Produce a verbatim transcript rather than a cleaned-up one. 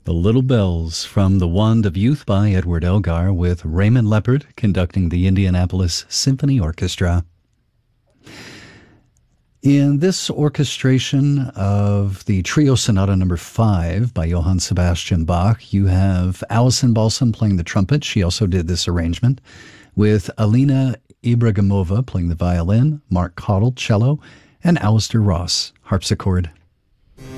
The Little Bells from The Wand of Youth by Edward Elgar, with Raymond Leppard conducting the Indianapolis Symphony Orchestra. In this orchestration of the Trio Sonata Number five by Johann Sebastian Bach, you have Alison Balsam playing the trumpet. She also did this arrangement, with Alina Ibragimova playing the violin, Mark Cottle cello, and Alistair Ross harpsichord.